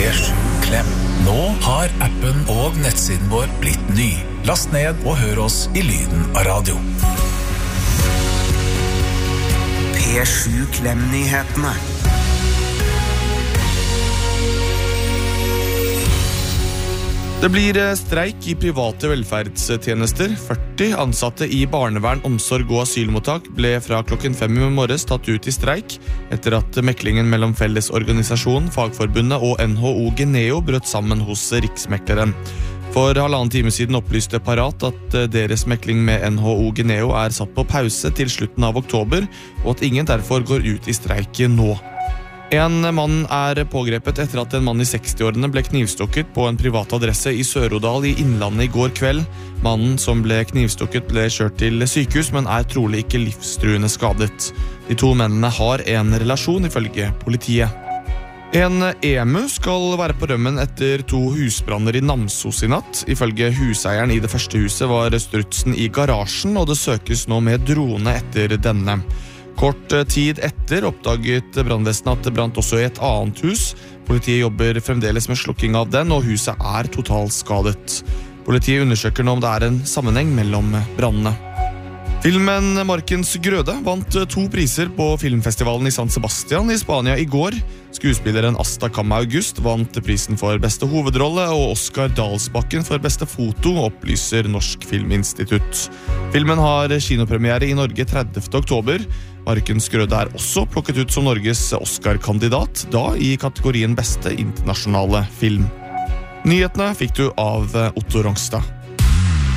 P7 Klem. Nå har appen og nettsiden vår blitt ny. Last ned og hør oss i lyden av radio. P7 Klem-nyhetene. Det blir streik i private velferdstjenester. 40 ansatte i barnevern, omsorg og asylmottak ble fra klokken 5 i morges tatt ut i streik etter at meklingen mellom Fellesorganisasjonen, Fagforbundet og NHO Geneo brøt sammen hos Riksmekleren. For 1,5 time siden opplyste Parat at deres mekling med NHO Geneo er satt på pause til slutten av oktober, og at ingen derfor går ut i streik nå. En mann er pågrepet etter at en mann i 60-årene ble knivstukket på en privat adresse i Sør-Odal i Innlandet i går kveld. Mannen som ble knivstukket ble kjørt til sykehus, men er trolig ikke livstruende skadet. De 2 mennene har en relasjon ifølge politiet. En emu skal være på rømmen etter 2 husbranner i Namsos i natt. Ifølge huseieren i det første huset var strutsen i garasjen, og det søkes nå med drone etter denne. Kort tid etter oppdaget brannvesenet at det brant også i et annet hus. Politiet jobber fremdeles med slukking av den, og huset er totalskadet. Politiet undersøker nå om det er en sammenheng mellom brannene. Filmen Markens Grøde vant 2 priser på filmfestivalen i San Sebastian i Spania i går. Skuespilleren Asta Kamma August vant prisen for beste hovedrolle, og Oscar Dalsbakken for beste foto, opplyser Norsk Filminstitutt. Filmen har kinopremiere i Norge 30. oktober. Markens Grøde er også plukket ut som Norges Oscar-kandidat, da i kategorien beste internasjonale film. Nyhetene fikk du av Otto Rongstad.